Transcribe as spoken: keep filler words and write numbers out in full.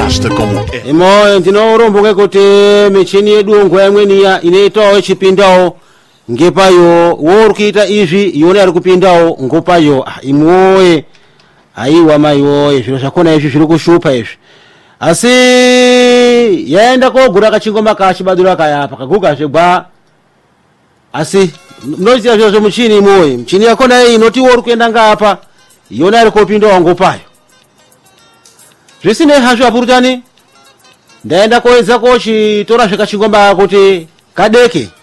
basta como é. Imo ndinouromboke kuti michini yedu nguwa imweniya inoitawo chipindawo ngepayo worukita izvi yone ari kupindawo ngopayo imwoye aiwa maiwoye zviro zvakona izvi zviri kushupa izvi asi yaenda kogura kachingoma kachibadura kayapa kaguka zvegwa asi mnoziya zviro zvemuchini imwoye muchini yakona iyi inoti wori kuenda ngapa yone ari kopindawo ngopayo zvisine hazvo apurutani ndaenda koedza kochitora zvekachingoma kuti kadeke